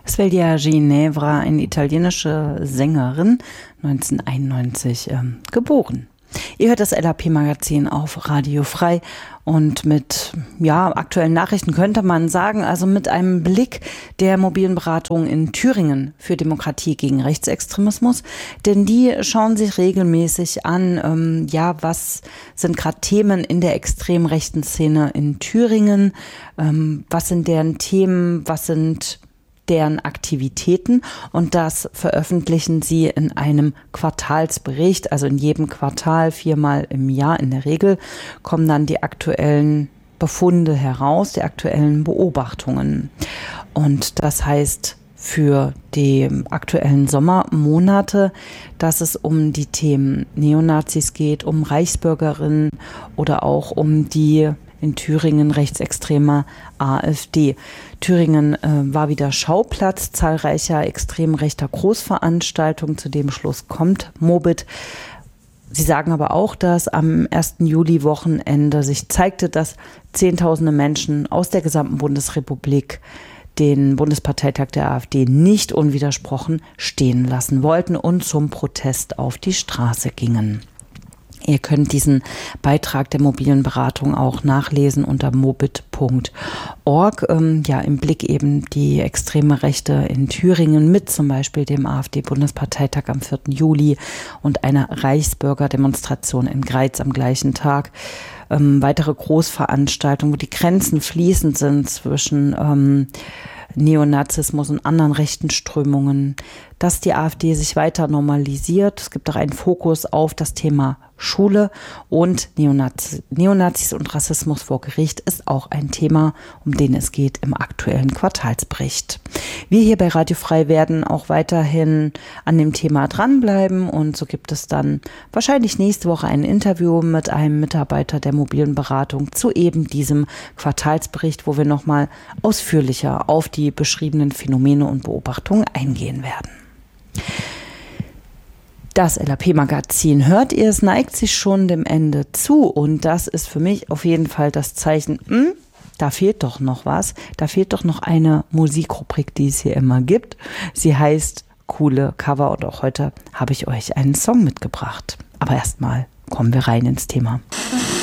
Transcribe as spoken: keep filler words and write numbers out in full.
Svelja Ginevra, eine italienische Sängerin, neunzehnhunderteinundneunzig ähm, geboren. Ihr hört das L A P-Magazin auf Radio Frei und mit ja, aktuellen Nachrichten könnte man sagen, also mit einem Blick der mobilen Beratung in Thüringen für Demokratie gegen Rechtsextremismus, denn die schauen sich regelmäßig an, ähm, ja, was sind gerade Themen in der extrem rechten Szene in Thüringen, ähm, was sind deren Themen, was sind deren Aktivitäten, und das veröffentlichen sie in einem Quartalsbericht, also in jedem Quartal, viermal im Jahr in der Regel, kommen dann die aktuellen Befunde heraus, die aktuellen Beobachtungen. Und das heißt für die aktuellen Sommermonate, dass es um die Themen Neonazis geht, um Reichsbürgerinnen oder auch um die in Thüringen rechtsextremer AfD. Thüringen äh, war wieder Schauplatz zahlreicher extrem rechter Großveranstaltungen. Zu dem Schluss kommt Mobit. Sie sagen aber auch, dass am ersten Juli-Wochenende sich zeigte, dass Zehntausende Menschen aus der gesamten Bundesrepublik den Bundesparteitag der AfD nicht unwidersprochen stehen lassen wollten und zum Protest auf die Straße gingen. Ihr könnt diesen Beitrag der mobilen Beratung auch nachlesen unter mobit punkt org. Ähm, ja, im Blick eben die extreme Rechte in Thüringen mit zum Beispiel dem AfD-Bundesparteitag am vierten Juli und einer Reichsbürgerdemonstration in Greiz am gleichen Tag. Ähm, weitere Großveranstaltungen, wo die Grenzen fließend sind zwischen ähm, Neonazismus und anderen rechten Strömungen, dass die AfD sich weiter normalisiert. Es gibt auch einen Fokus auf das Thema Schule und Neonazis, Neonazis und Rassismus vor Gericht ist auch ein Thema, um den es geht im aktuellen Quartalsbericht. Wir hier bei Radio Frei werden auch weiterhin an dem Thema dranbleiben, und so gibt es dann wahrscheinlich nächste Woche ein Interview mit einem Mitarbeiter der mobilen Beratung zu eben diesem Quartalsbericht, wo wir nochmal ausführlicher auf die beschriebenen Phänomene und Beobachtungen eingehen werden. Das L A P-Magazin, hört ihr, es neigt sich schon dem Ende zu, und das ist für mich auf jeden Fall das Zeichen, mh, da fehlt doch noch was, da fehlt doch noch eine Musikrubrik, die es hier immer gibt. Sie heißt Coole Cover, und auch heute habe ich euch einen Song mitgebracht. Aber erstmal kommen wir rein ins Thema.